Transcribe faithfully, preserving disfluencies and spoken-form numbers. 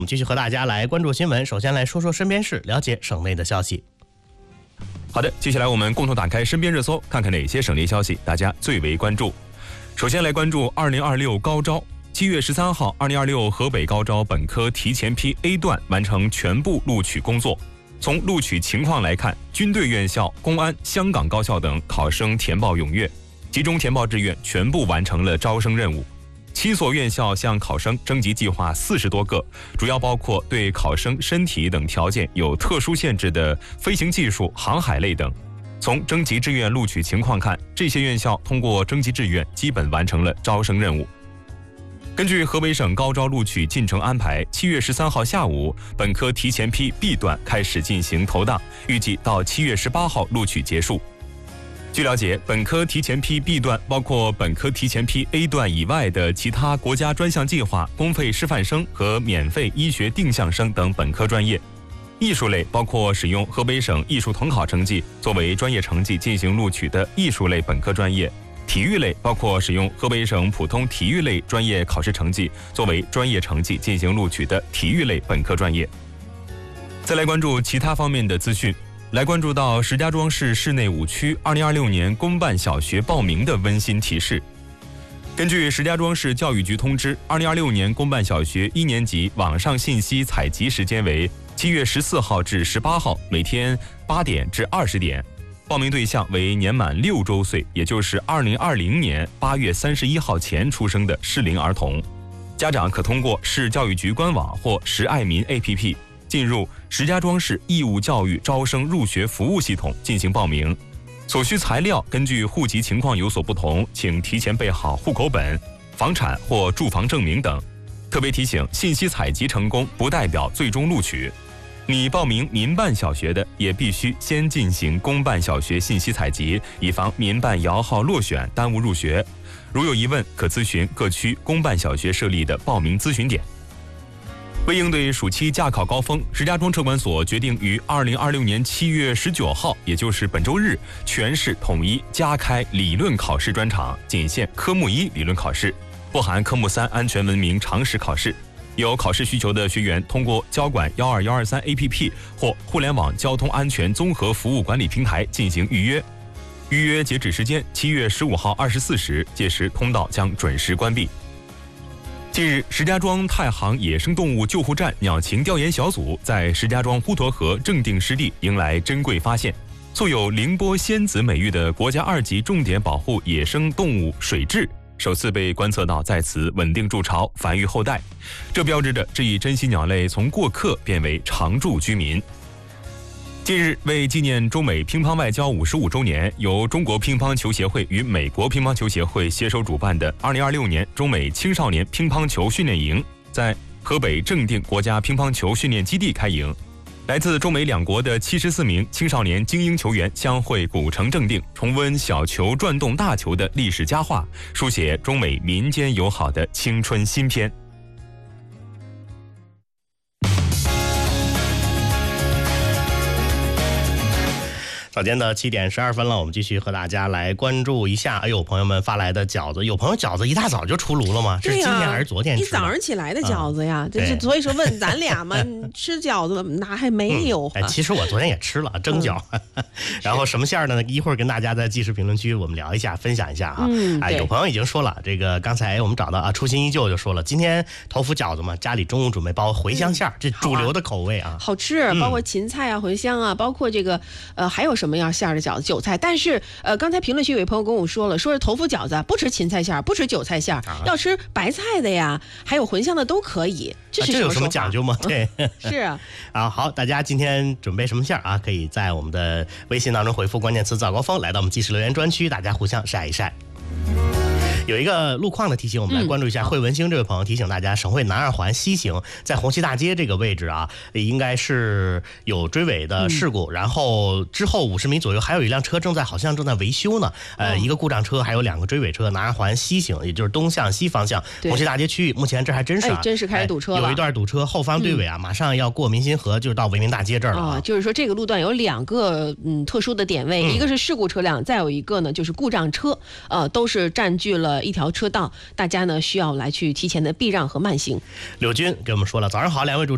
我们继续和大家来关注新闻，首先来说说身边事，了解省内的消息。 好的，接下来我们共同打开身边热搜，看看哪些省内消息大家最为关注。首先来关注二零二六高招。七月十三号，二零二六河北高招本科提前批 A 段完成全部录取工作。从录取情况来看，军队院校、公安、香港高校等考生填报踊跃，集中填报志愿全部完成了招生任务。七所院校向考生征集计划四十多个，主要包括对考生身体等条件有特殊限制的飞行技术、航海类等。从征集志愿录取情况看，这些院校通过征集志愿基本完成了招生任务。根据河北省高招录取进程安排，七月十三号下午，本科提前批 B 段开始进行投档，预计到七月十八号录取结束。据了解，本科提前批 B 段包括本科提前批 A 段以外的其他国家专项计划、公费师范生和免费医学定向生等本科专业。艺术类包括使用河北省艺术统考成绩作为专业成绩进行录取的艺术类本科专业。体育类包括使用河北省普通体育类专业考试成绩作为专业成绩进行录取的体育类本科专业。再来关注其他方面的资讯，来关注到石家庄市市内五区二零二六年公办小学报名的温馨提示。根据石家庄市教育局通知，二零二六年公办小学一年级网上信息采集时间为七月十四号至十八号，每天八点至二十点。报名对象为年满六周岁，也就是二零二零年八月三十一号前出生的适龄儿童。家长可通过市教育局官网或石爱民 A P P 进入石家庄市义务教育招生入学服务系统进行报名。所需材料根据户籍情况有所不同，请提前备好户口本、房产或住房证明等。特别提醒，信息采集成功不代表最终录取。你报名民办小学的，也必须先进行公办小学信息采集，以防民办摇号落选耽误入学。如有疑问，可咨询各区公办小学设立的报名咨询点。为应对暑期驾考高峰，石家庄车管所决定于二零二六年七月十九号，也就是本周日，全市统一加开理论考试专场，仅限科目一理论考试，不含科目三安全文明常识考试。有考试需求的学员通过交管一二一二三 A P P 或互联网交通安全综合服务管理平台进行预约。预约截止时间七月十五号二十四时，届时通道将准时关闭。近日，石家庄太行野生动物救护站鸟禽调研小组在石家庄滹沱河正定湿地迎来珍贵发现。素有凌波仙子美誉的国家二级重点保护野生动物水蛭首次被观测到在此稳定筑巢、繁育后代，这标志着这一珍稀鸟类从过客变为常住居民。近日，为纪念中美乒乓外交五十五周年，由中国乒乓球协会与美国乒乓球协会携手主办的二零二六年中美青少年乒乓球训练营在河北正定国家乒乓球训练基地开营。来自中美两国的七十四名青少年精英球员相会古城正定，重温小球转动大球的历史佳话，书写中美民间友好的青春新篇。 早间的七点十二分了，我们继续和大家来关注一下。哎呦，朋友们发来的饺子，有朋友饺子一大早就出炉了吗？这是今天还是昨天吃的？ 你早上起来的饺子呀， 嗯、 这是所以说问咱俩嘛，吃饺子哪还没有、啊嗯哎？其实我昨天也吃了蒸饺，嗯、然后什么馅儿呢？一会儿跟大家在即时评论区我们聊一下，分享一下啊。 嗯， 哎，有朋友已经说了，这个刚才我们找到啊，初心依旧就说了，今天头伏饺子嘛，家里中午准备包茴香馅儿、嗯，这主流的口味啊， 好吃，包括芹菜啊、茴香啊，包括这个呃还有什么样馅儿的饺子？韭菜，但是呃，刚才评论区有位朋友跟我说了，说是头伏饺子不吃芹菜馅儿，不吃韭菜馅儿、啊，要吃白菜的呀，还有茴香的都可以。这是、 啊、这有什么讲究吗？对， 是啊。 啊，好，大家今天准备什么馅儿啊？可以在我们的微信当中回复关键词“早高峰”，来到我们即时留言专区，大家互相晒一晒。有一个路况的提醒，我们来关注一下。惠文兴这位朋友提醒大家，省会南二环西行在红旗大街这个位置啊，应该是有追尾的事故，嗯、然后之后五十米左右还有一辆车正在好像正在维修呢。呃，一个故障车，还有两个追尾车，南二环西行，也就是东向西方向红旗大街区域，目前这还真是、啊哎、真是开始堵车了、 哎，有一段堵车，后方对尾啊，嗯、马上要过民心河，就是到维明大街这儿了、啊哦。就是说这个路段有两个嗯特殊的点位、嗯，一个是事故车辆，再有一个呢就是故障车，呃，都是占据了一条车道。大家呢需要来去提前的避让和慢行。 柳军给我们说了，早上好，两位主持人。